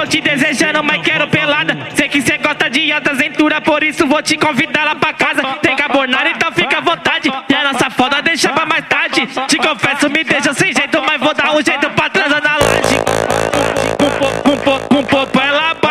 te desejando, mas quero pelada. Sei que cê gosta de alta cintura, por isso vou te convidar lá pra casa. Tem carbonara, então fica à vontade. E a nossa foda deixa pra mais tarde. Te confesso, me deixa sem jeito, mas vou dar um jeito pra transar na laje. Com popo ela bate.